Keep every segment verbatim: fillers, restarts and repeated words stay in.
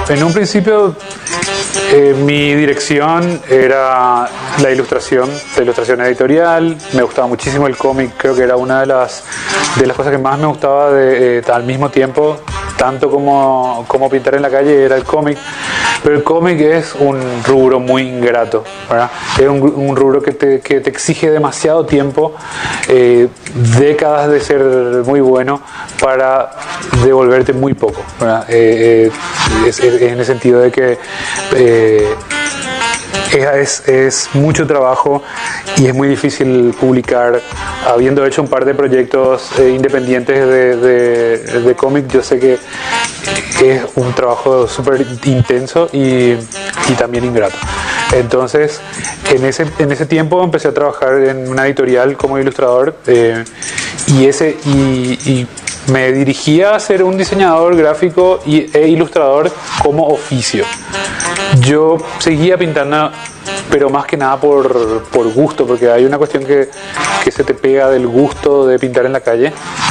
en un principio eh, mi dirección era la ilustración, la ilustración editorial. Me gustaba muchísimo el cómic, creo que era una de las, de las cosas que más me gustaba de, eh, al mismo tiempo, tanto como, como pintar en la calle, era el cómic. Pero el cómic es un rubro muy ingrato, ¿verdad? Es un, un rubro que te, que te exige demasiado tiempo, eh, décadas de ser muy bueno para devolverte muy poco, ¿verdad? Eh, eh, es, es en el sentido de que eh, Es, es mucho trabajo y es muy difícil publicar. Habiendo hecho un par de proyectos eh, independientes de, de, de cómic, yo sé que es un trabajo súper intenso y, y también ingrato. Entonces, en ese, en ese tiempo empecé a trabajar en una editorial como ilustrador eh, y, ese, y, y me dirigía a ser un diseñador gráfico y, e ilustrador como oficio. Yo seguía pintando, pero más que nada por, por gusto, porque hay una cuestión que, que se te pega del gusto de pintar en la calle.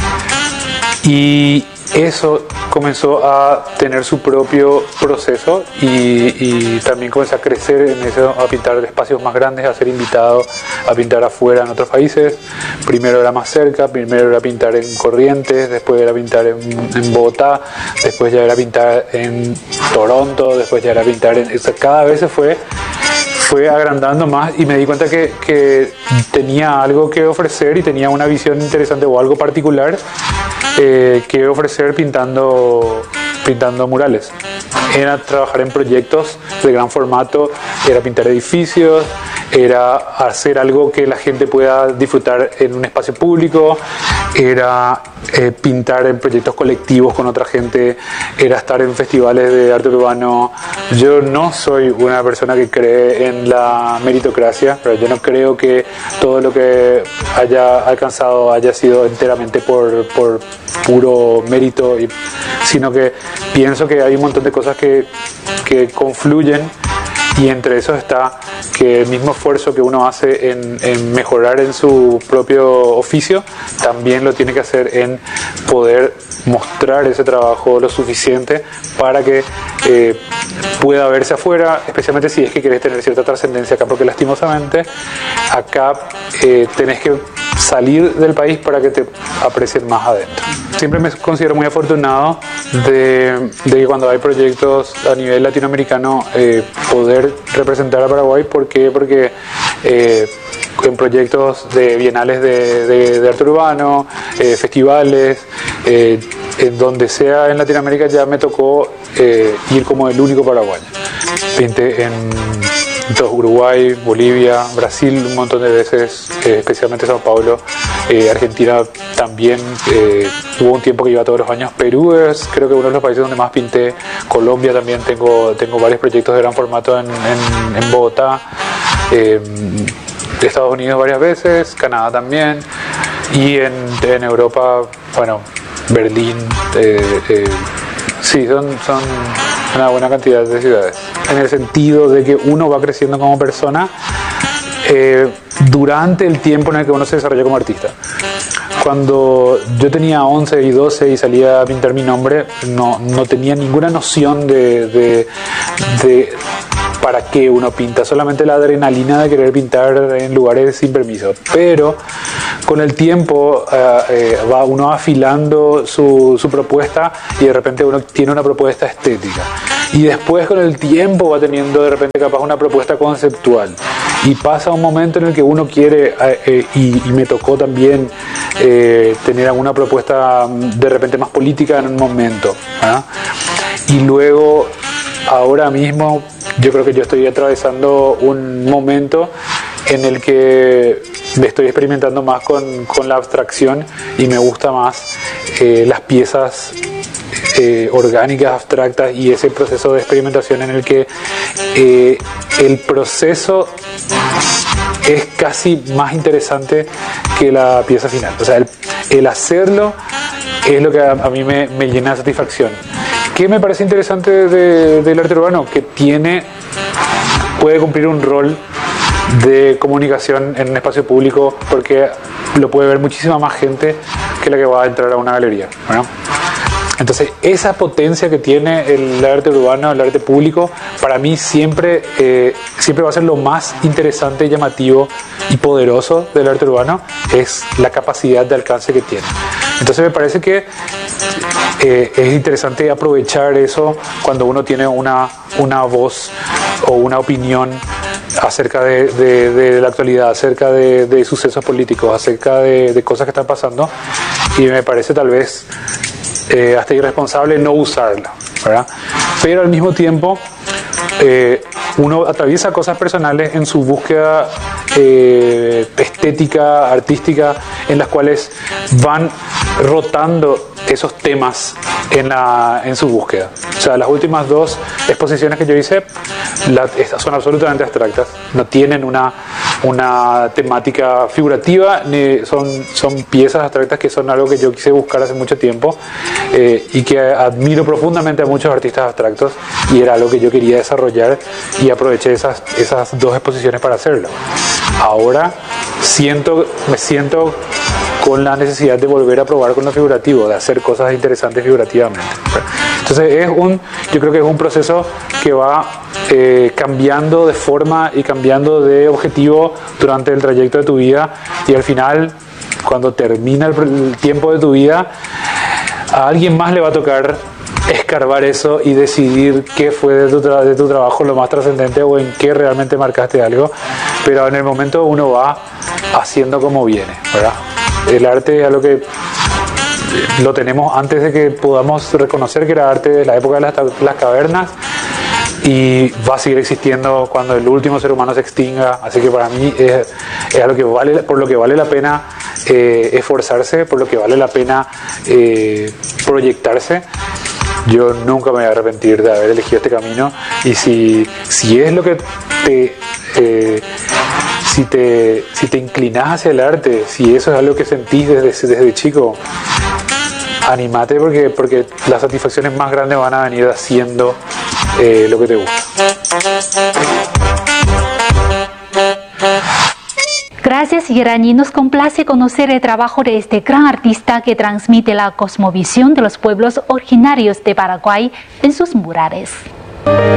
Y eso comenzó a tener su propio proceso y, y también comencé a crecer en eso, a pintar espacios más grandes, a ser invitado a pintar afuera en otros países. Primero era más cerca, primero era pintar en Corrientes, después era pintar en, en Bogotá, después ya era pintar en Toronto, después ya era pintar en... O sea, cada vez se fue fue agrandando más y me di cuenta que, que tenía algo que ofrecer y tenía una visión interesante o algo particular eh, que ofrecer pintando, pintando murales. Era trabajar en proyectos de gran formato, era pintar edificios, era hacer algo que la gente pueda disfrutar en un espacio público, era eh, pintar en proyectos colectivos con otra gente, era estar en festivales de arte urbano. Yo no soy una persona que cree en la meritocracia, pero yo no creo que todo lo que haya alcanzado haya sido enteramente por, por puro mérito, y, sino que pienso que hay un montón de cosas que, que confluyen. Y entre eso está que el mismo esfuerzo que uno hace en, en mejorar en su propio oficio, también lo tiene que hacer en poder mostrar ese trabajo lo suficiente para que eh, pueda verse afuera, especialmente si es que querés tener cierta trascendencia acá, porque lastimosamente acá eh, tenés que salir del país para que te aprecien más adentro. Siempre me considero muy afortunado de, de que cuando hay proyectos a nivel latinoamericano eh, poder representar a Paraguay. ¿Por qué? Porque eh, en proyectos de bienales de, de, de arte urbano, eh, festivales, eh, en donde sea en Latinoamérica ya me tocó eh, ir como el único paraguayo. Pinté en Entonces, Uruguay, Bolivia, Brasil un montón de veces, eh, especialmente Sao Paulo, eh, Argentina también, eh, hubo un tiempo que iba todos los años. Perú es creo que uno de los países donde más pinté. Colombia también, tengo, tengo varios proyectos de gran formato en, en, en Bogotá, eh, Estados Unidos varias veces, Canadá también, y en, en Europa, bueno, Berlín, eh, eh, sí, son... son una buena cantidad de ciudades, en el sentido de que uno va creciendo como persona eh, durante el tiempo en el que uno se desarrolla como artista. Cuando yo tenía once y doce y salía a pintar mi nombre, no, no tenía ninguna noción de, de, de para qué uno pinta, solamente la adrenalina de querer pintar en lugares sin permiso. Pero con el tiempo eh, eh, va uno afilando su, su propuesta y de repente uno tiene una propuesta estética. Y después con el tiempo va teniendo de repente capaz una propuesta conceptual. Y pasa un momento en el que uno quiere, eh, eh, y, y me tocó también eh, tener alguna propuesta de repente más política en un momento, ¿ah? Y luego, ahora mismo, yo creo que yo estoy atravesando un momento en el que me estoy experimentando más con, con la abstracción y me gusta más eh, las piezas eh, orgánicas, abstractas, y ese proceso de experimentación en el que eh, el proceso es casi más interesante que la pieza final. O sea, el, el hacerlo es lo que a, a mí me, me llena de satisfacción. ¿Qué me parece interesante de, del arte urbano? Que tiene, puede cumplir un rol de comunicación en un espacio público, porque lo puede ver muchísima más gente que la que va a entrar a una galería, ¿no? Entonces, esa potencia que tiene el arte urbano, el arte público, para mí siempre, eh, siempre va a ser lo más interesante, llamativo y poderoso del arte urbano, es la capacidad de alcance que tiene. Entonces, me parece que eh, es interesante aprovechar eso cuando uno tiene una, una voz o una opinión acerca de, de, de la actualidad, acerca de, de sucesos políticos, acerca de, de cosas que están pasando, y me parece tal vez eh, hasta irresponsable no usarla, ¿verdad? Pero al mismo tiempo eh, uno atraviesa cosas personales en su búsqueda eh, estética, artística, en las cuales van rotando esos temas en, la, en su búsqueda. O sea, las últimas dos exposiciones que yo hice la, estas son absolutamente abstractas, no tienen una, una temática figurativa, ni son, son piezas abstractas que son algo que yo quise buscar hace mucho tiempo eh, y que admiro profundamente a muchos artistas abstractos, y era algo que yo quería desarrollar y aproveché esas, esas dos exposiciones para hacerlo. Ahora siento, me siento con la necesidad de volver a probar con lo figurativo, de hacer cosas interesantes figurativamente. Entonces es un, yo creo que es un proceso que va eh, cambiando de forma y cambiando de objetivo durante el trayecto de tu vida, y al final, cuando termina el, el tiempo de tu vida, a alguien más le va a tocar escarbar eso y decidir qué fue de tu, tra de tu trabajo lo más trascendente, o en qué realmente marcaste algo. Pero en el momento uno va haciendo como viene, ¿verdad? El arte es algo que lo tenemos antes de que podamos reconocer que era arte de la época de las, las cavernas, y va a seguir existiendo cuando el último ser humano se extinga. Así que para mí es, es algo que vale, por lo que vale la pena eh, esforzarse, por lo que vale la pena eh, proyectarse. Yo nunca me voy a arrepentir de haber elegido este camino, y si, si es lo que te... Eh, Si te, si te inclinas hacia el arte, si eso es algo que sentís desde, desde chico, anímate, porque, porque las satisfacciones más grandes van a venir haciendo eh, lo que te gusta. Gracias, Guaraní. Nos complace conocer el trabajo de este gran artista que transmite la cosmovisión de los pueblos originarios de Paraguay en sus murales.